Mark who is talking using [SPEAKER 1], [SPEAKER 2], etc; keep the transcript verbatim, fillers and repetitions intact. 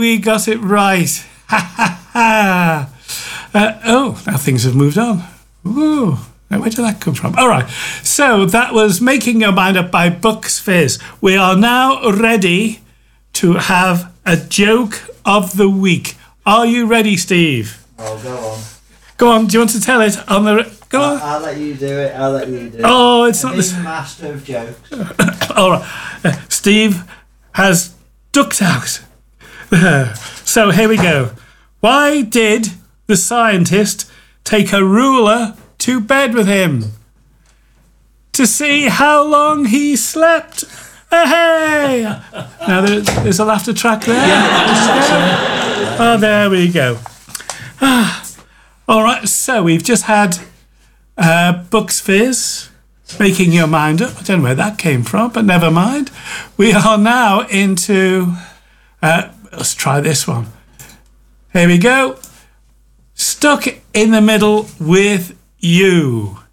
[SPEAKER 1] we got it right. Ha ha ha. Uh, oh, now things have moved on. Ooh, now where did that come from? All right, so that was Making Your Mind Up by Bucks Fizz. We are now ready to have a joke of the week. Are you ready, Steve?
[SPEAKER 2] Oh, go on.
[SPEAKER 1] Go on, do you want to tell it on the... Go on.
[SPEAKER 2] I'll, I'll let you do it, I'll let you do it.
[SPEAKER 1] Oh, it's
[SPEAKER 2] I'm
[SPEAKER 1] not the...
[SPEAKER 2] being master of jokes.
[SPEAKER 1] All right, uh, Steve has ducked out. So here we go. Why did the scientist take a ruler to bed with him? To see how long he slept. Hey! Now there, there's a laughter track there. Yeah. Oh, there we go. Ah. All right, so we've just had uh, Bucks Fizz, Making Your Mind Up. I don't know where that came from, but never mind. We are now into... Uh, let's try this one. Here we go. Stuck in the middle with you.